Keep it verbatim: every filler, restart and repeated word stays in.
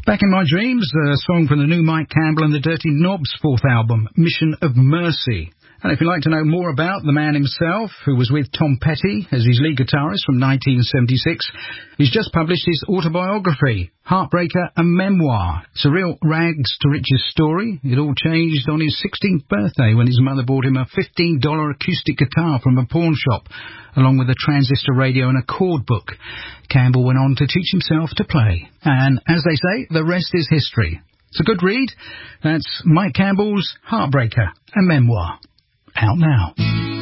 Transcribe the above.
Back in My Dreams, a song from the new Mike Campbell and the Dirty Knobs' fourth album, Mission of Mercy. And if you'd like to know more about the man himself, who was with Tom Petty as his lead guitarist from nineteen seventy-six, he's just published his autobiography, Heartbreaker, a Memoir. It's a real rags to riches story. It all changed on his sixteenth birthday when his mother bought him a fifteen dollar acoustic guitar from a pawn shop, along with a transistor radio and a chord book. Campbell went on to teach himself to play. And as they say, the rest is history. It's a good read. That's Mike Campbell's Heartbreaker, a Memoir. Out now.